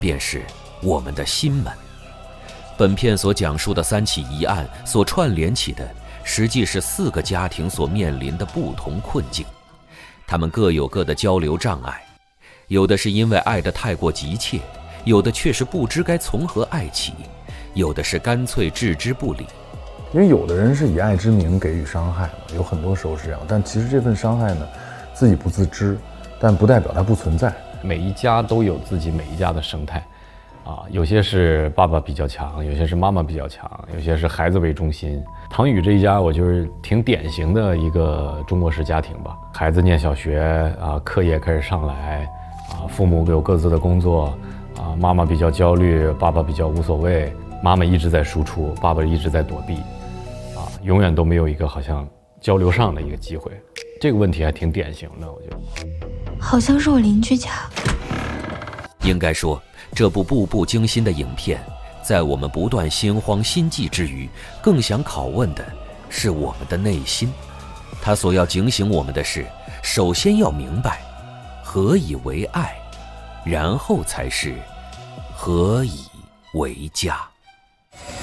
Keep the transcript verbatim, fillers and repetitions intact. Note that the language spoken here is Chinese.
便是我们的心门。本片所讲述的三起疑案所串联起的，实际是四个家庭所面临的不同困境，他们各有各的交流障碍，有的是因为爱得太过急切，有的却是不知该从何爱起，有的是干脆置之不理。 因为有的人是以爱之名给予伤害嘛，有很多时候是这样，但其实这份伤害呢，自己不自知，但不代表它不存在。 每一家都有自己每一家的生态，啊，有些是爸爸比较强，有些是妈妈比较强，有些是孩子为中心。唐宇这一家，我就是挺典型的一个中国式家庭吧。孩子念小学啊，课业开始上来，啊，父母有各自的工作，啊，妈妈比较焦虑，爸爸比较无所谓，妈妈一直在输出，爸爸一直在躲避。永远都没有一个好像交流上的一个机会，这个问题还挺典型的，我觉得。 好像是我邻居家。 应该说，这部步步惊心的影片，在我们不断心慌心悸之余，更想拷问的是我们的内心。它所要警醒我们的是，首先要明白何以为爱，然后才是何以为家。